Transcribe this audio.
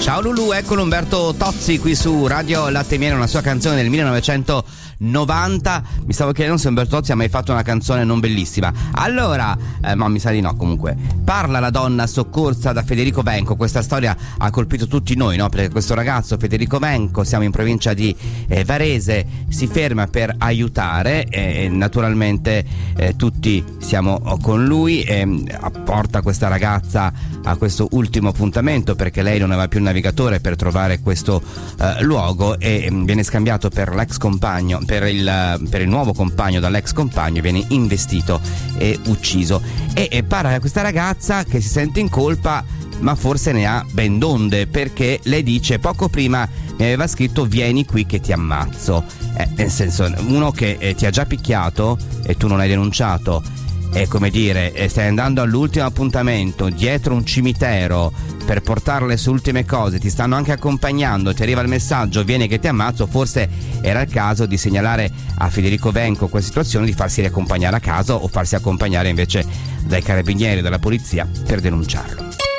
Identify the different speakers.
Speaker 1: Ciao Lulu, eccolo Umberto Tozzi qui su Radio Latte e Miele, una sua canzone del 1990. Mi stavo chiedendo se Umberto Tozzi ha mai fatto una canzone non bellissima. Allora, ma mi sa di no comunque. Parla la donna soccorsa da Federico Venco. Questa storia ha colpito tutti noi, no? Perché questo ragazzo Federico Venco, siamo in provincia di Varese, si ferma per aiutare e naturalmente tutti siamo con lui e porta questa ragazza a questo ultimo appuntamento perché lei non aveva più il navigatore per trovare questo luogo e viene scambiato per l'ex compagno, per il nuovo compagno dall'ex compagno, viene investito e ucciso e parla a questa ragazza che si sente in colpa, ma forse ne ha ben donde, perché lei dice: poco prima mi aveva scritto vieni qui che ti ammazzo, nel senso, uno che ti ha già picchiato e tu non hai denunciato, è come dire, stai andando all'ultimo appuntamento dietro un cimitero per portare le sue ultime cose, ti stanno anche accompagnando, ti arriva il messaggio vieni che ti ammazzo. Forse era il caso di segnalare a Federico Venco questa situazione, di farsi riaccompagnare a casa o farsi accompagnare invece dai carabinieri, dalla polizia, per denunciarlo.